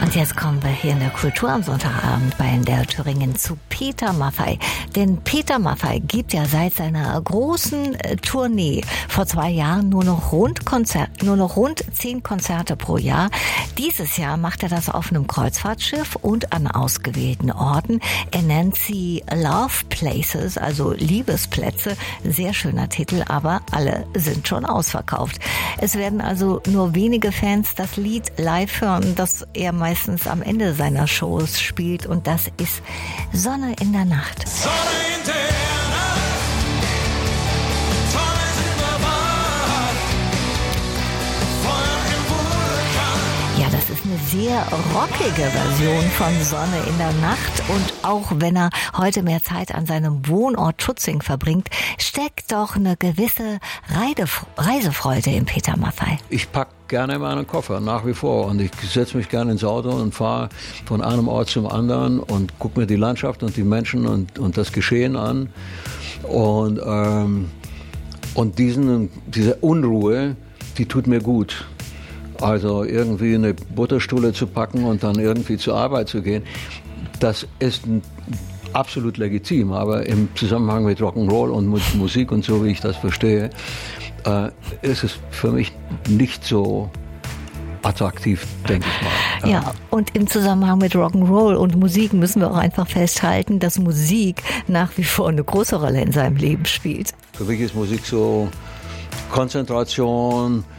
Und jetzt kommen wir hier in der Kultur am Sonntagabend bei NDR Thüringen zu Peter Maffay. Denn Peter Maffay gibt ja seit seiner großen Tournee vor 2 Jahren nur noch rund 10 Konzerte pro Jahr. Dieses Jahr macht er das auf einem Kreuzfahrtschiff und an ausgewählten Orten. Er nennt sie Love Places, also Liebesplätze. Sehr schöner Titel, aber alle sind schon ausverkauft. Es werden also nur wenige Fans das Lied live hören, das er meistens am Ende seiner Shows spielt, und das ist Sonne in der Nacht. Sonne in der Nacht, Sonne in der Nacht, Feuer im Vulkan. Ja, das ist eine sehr rockige Version von Sonne in der Nacht, und auch wenn er heute mehr Zeit an seinem Wohnort Tutzing verbringt, steckt doch eine gewisse Reisefreude in Peter Maffay. Ich packe gerne meinen Koffer, nach wie vor, und ich setze mich gerne ins Auto und fahre von einem Ort zum anderen und gucke mir die Landschaft und die Menschen und das Geschehen an, und diese Unruhe, die tut mir gut. Also irgendwie eine Butterstulle zu packen und dann irgendwie zur Arbeit zu gehen, das ist absolut legitim, aber im Zusammenhang mit Rock'n'Roll und mit Musik und so, wie ich das verstehe, ist es für mich nicht so attraktiv, denke ich mal. Ja, und im Zusammenhang mit Rock'n'Roll und Musik müssen wir auch einfach festhalten, dass Musik nach wie vor eine große Rolle in seinem Leben spielt. Für mich ist Musik so Konzentration,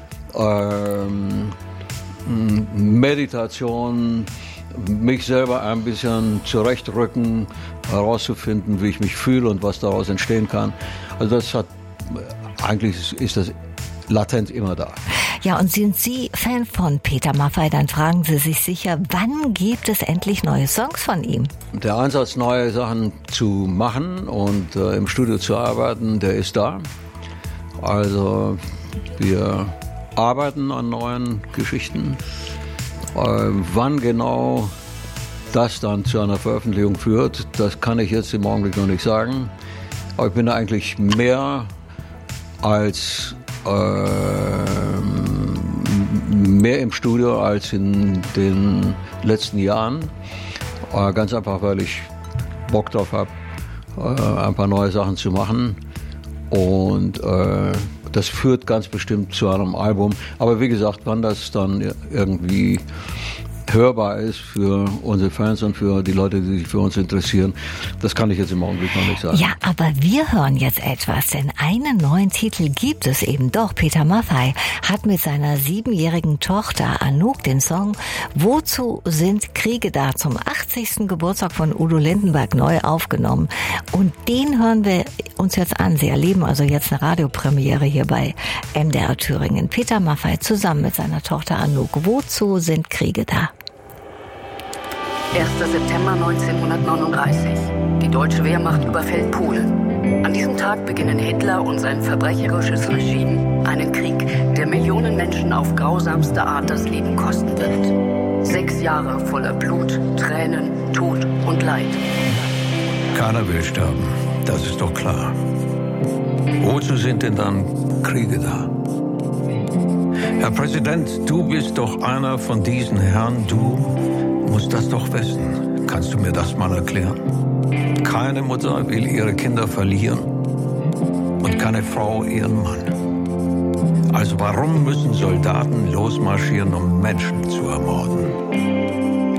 Meditation, mich selber ein bisschen zurechtrücken, herauszufinden, wie ich mich fühle und was daraus entstehen kann. Also eigentlich ist das latent immer da. Ja, und sind Sie Fan von Peter Maffay, dann fragen Sie sich sicher, wann gibt es endlich neue Songs von ihm? Der Ansatz, neue Sachen zu machen und im Studio zu arbeiten, der ist da. Also wir arbeiten an neuen Geschichten. Wann genau das dann zu einer Veröffentlichung führt, das kann ich jetzt im Augenblick noch nicht sagen. Aber ich bin da eigentlich mehr im Studio als in den letzten Jahren. Ganz einfach, weil ich Bock drauf habe, ein paar neue Sachen zu machen. Und das führt ganz bestimmt zu einem Album. Aber wie gesagt, wann das dann irgendwie hörbar ist für unsere Fans und für die Leute, die sich für uns interessieren, das kann ich jetzt im Augenblick noch nicht sagen. Ja, aber wir hören jetzt etwas, denn einen neuen Titel gibt es eben doch. Peter Maffay hat mit seiner 7-jährigen Tochter Anouk den Song Wozu sind Kriege da zum 80. Geburtstag von Udo Lindenberg neu aufgenommen. Und den hören wir uns jetzt an. Sie erleben also jetzt eine Radiopremiere hier bei NDR Thüringen. Peter Maffay zusammen mit seiner Tochter Anouk. Wozu sind Kriege da? 1. September 1939. Die deutsche Wehrmacht überfällt Polen. An diesem Tag beginnen Hitler und sein verbrecherisches Regime einen Krieg, der Millionen Menschen auf grausamste Art das Leben kosten wird. 6 Jahre voller Blut, Tränen, Tod und Leid. Keiner will sterben, das ist doch klar. Wozu sind denn dann Kriege da? Herr Präsident, du bist doch einer von diesen Herren, du musst das doch wissen. Kannst du mir das mal erklären? Keine Mutter will ihre Kinder verlieren und keine Frau ihren Mann. Also warum müssen Soldaten losmarschieren, um Menschen zu ermorden?